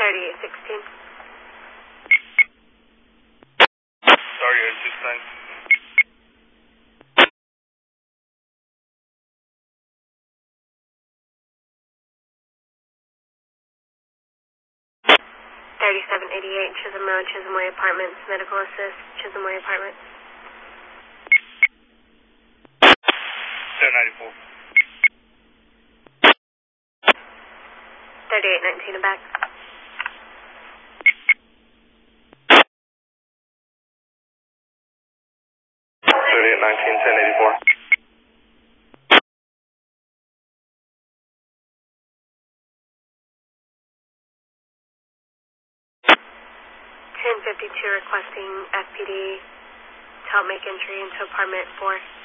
3816. Sorry, I just signed. 3788 Chisholm Road, Chisholm Way Apartments, medical assist, Chisholm Way Apartments. 1094. 3819 and back. 3819, 1084. 1052 requesting FPD to help make entry into apartment 4.